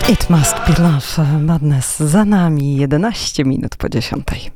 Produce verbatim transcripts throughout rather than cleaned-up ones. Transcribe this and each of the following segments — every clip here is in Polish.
It Must Be Love, Madness za nami, jedenaście minut po dziesiątej.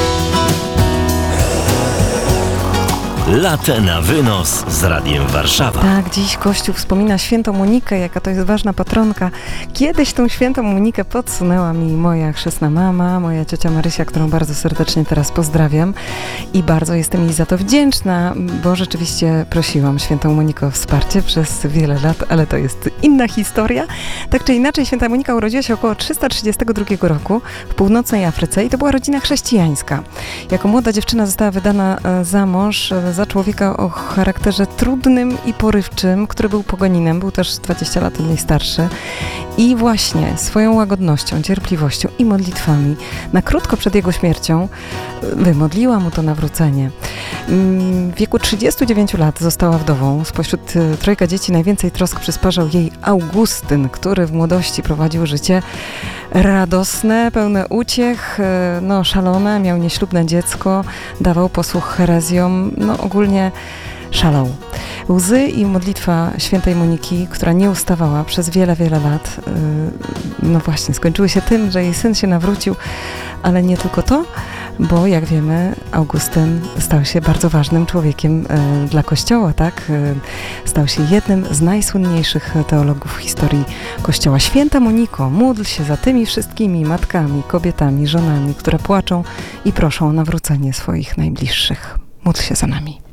Latte na wynos z Radiem Warszawa. Tak, dziś Kościół wspomina świętą Monikę, jaka to jest ważna patronka. Kiedyś tą świętą Monikę podsunęła mi moja chrzestna mama, moja ciocia Marysia, którą bardzo serdecznie teraz pozdrawiam i bardzo jestem jej za to wdzięczna, bo rzeczywiście prosiłam świętą Monikę o wsparcie przez wiele lat, ale to jest inna historia. Tak czy inaczej, święta Monika urodziła się około trzysta trzydziestego drugiego roku w północnej Afryce i to była rodzina chrześcijańska. Jako młoda dziewczyna została wydana za mąż za człowieka o charakterze trudnym i porywczym, który był poganinem, był też dwadzieścia lat od niej starszy i właśnie swoją łagodnością, cierpliwością i modlitwami na krótko przed jego śmiercią wymodliła mu to nawrócenie. W wieku trzydziestu dziewięciu lat została wdową. Spośród trojga dzieci najwięcej trosk przysparzał jej Augustyn, który w młodości prowadził życie radosne, pełne uciech, no szalone, miał nieślubne dziecko, dawał posłuch herezjom, no ogólnie szalał. Łzy i modlitwa świętej Moniki, która nie ustawała przez wiele, wiele lat, no właśnie, skończyły się tym, że jej syn się nawrócił, ale nie tylko to, bo jak wiemy, Augustyn stał się bardzo ważnym człowiekiem e, dla Kościoła, tak? E, stał się jednym z najsłynniejszych teologów w historii Kościoła. Święta Moniko, módl się za tymi wszystkimi matkami, kobietami, żonami, które płaczą i proszą o nawrócenie swoich najbliższych. Módl się za nami.